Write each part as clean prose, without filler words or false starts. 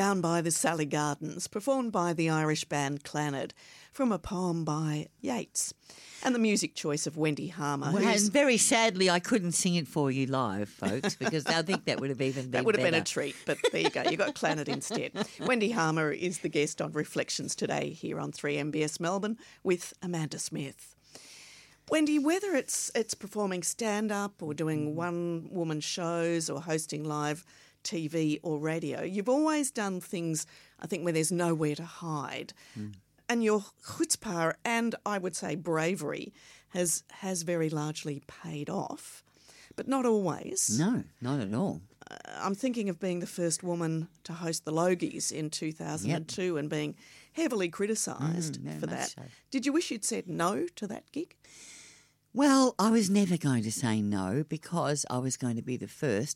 Down by the Sally Gardens, performed by the Irish band Clannad, from a poem by Yeats. And the music choice of Wendy Harmer. Well, and very sadly, I couldn't sing it for you live, folks, because I think that would have even been That would have been better. a treat, but there you go. You got Clannad instead. Wendy Harmer is the guest on Reflections today here on 3MBS Melbourne with Amanda Smith. Wendy, whether it's performing stand-up or doing one-woman shows or hosting live TV or radio, you've always done things, I think, where there's nowhere to hide. And your chutzpah and, I would say, bravery has very largely paid off, but not always. No, not at all. I'm thinking of being the first woman to host the Logies in 2002 and being heavily criticised for that. So. Did you wish you'd said no to that gig? Well, I was never going to say no because I was going to be the first.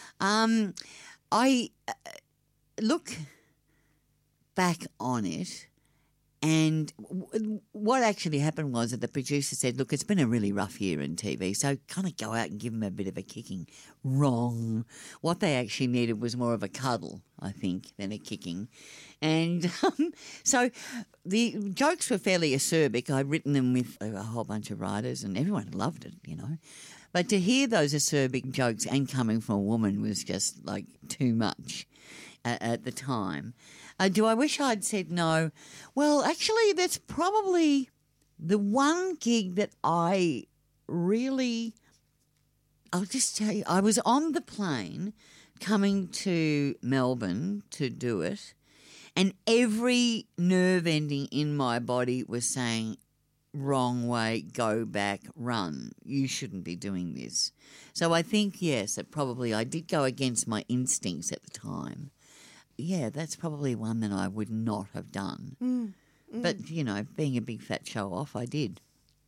I look back on it, and what actually happened was that the producer said, look, it's been a really rough year in TV, so kind of go out and give them a bit of a kicking. Wrong. What they actually needed was more of a cuddle, I think, than a kicking. And so the jokes were fairly acerbic. I'd written them with a whole bunch of writers and everyone loved it, you know. But to hear those acerbic jokes and coming from a woman was just like too much at the time. Do I wish I'd said no? Well, actually, that's probably the one gig that I really, I'll just tell you, I was on the plane coming to Melbourne to do it, and every nerve ending in my body was saying, wrong way, go back, run. You shouldn't be doing this. So I think, yes, that probably I did go against my instincts at the time. Yeah, that's probably one that I would not have done. But, you know, being a big fat show-off, I did.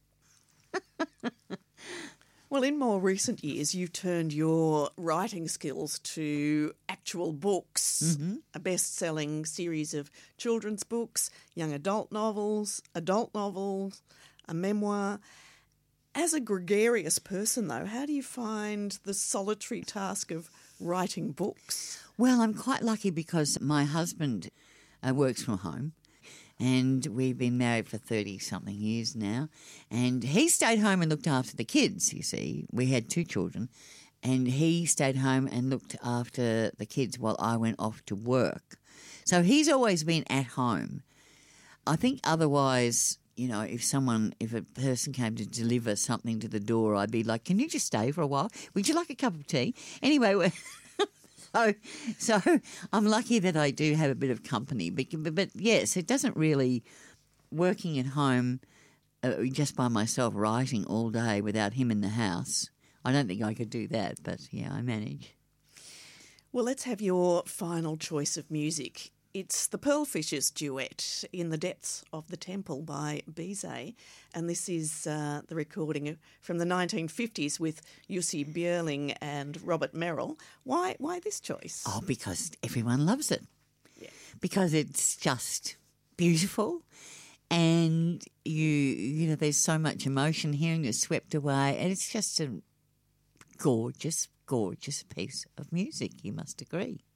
Well, in more recent years, you've turned your writing skills to actual books, a best-selling series of children's books, young adult novels, a memoir. As a gregarious person, though, how do you find the solitary task of writing books? Well, I'm quite lucky because my husband works from home and we've been married for 30-something years now, and he stayed home and looked after the kids, you see. We had 2 children, and he stayed home and looked after the kids while I went off to work. So he's always been at home. I think otherwise, you know, if a person came to deliver something to the door, I'd be like, can you just stay for a while? Would you like a cup of tea? Anyway, So I'm lucky that I do have a bit of company. But yes, it doesn't really, working at home just by myself writing all day without him in the house, I don't think I could do that. But yeah, I manage. Well, let's have your final choice of music. It's the Pearlfishers duet, In the Depths of the Temple by Bizet, and this is the recording from the 1950s with Jussi Björling and Robert Merrill. Why this choice? Oh, because everyone loves it. Yeah. Because it's just beautiful, and you know there's so much emotion here, and you're swept away, and it's just a gorgeous, gorgeous piece of music. You must agree.